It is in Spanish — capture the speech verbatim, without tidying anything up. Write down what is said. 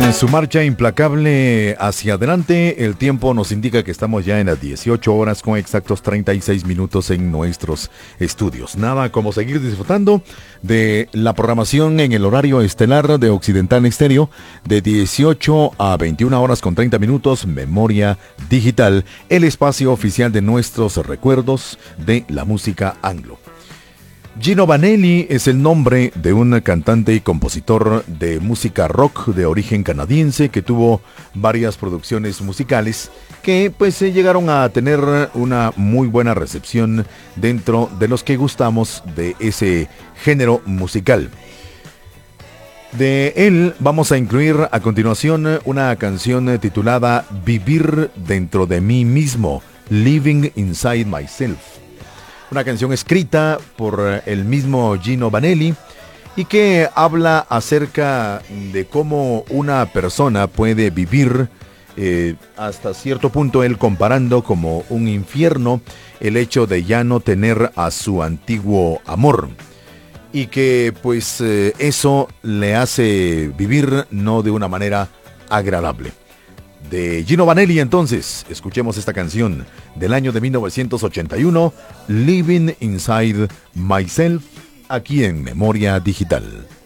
En su marcha implacable hacia adelante, el tiempo nos indica que estamos ya en las dieciocho horas con exactos treinta y seis minutos en nuestros estudios. Nada como seguir disfrutando de la programación en el horario estelar de Occidental Estéreo de dieciocho a veintiuna horas con treinta minutos, Memoria Digital, el espacio oficial de nuestros recuerdos de la música anglo. Gino Vanelli es el nombre de un cantante y compositor de música rock de origen canadiense que tuvo varias producciones musicales que pues llegaron a tener una muy buena recepción dentro de los que gustamos de ese género musical. De él vamos a incluir a continuación una canción titulada Vivir dentro de mí mismo, Living Inside Myself. Una canción escrita por el mismo Gino Vanelli y que habla acerca de cómo una persona puede vivir eh, hasta cierto punto, él comparando como un infierno el hecho de ya no tener a su antiguo amor y que pues eh, eso le hace vivir no de una manera agradable. De Gino Vanelli, entonces, escuchemos esta canción del año de mil novecientos ochenta y uno, Living Inside Myself, aquí en Memoria Digital.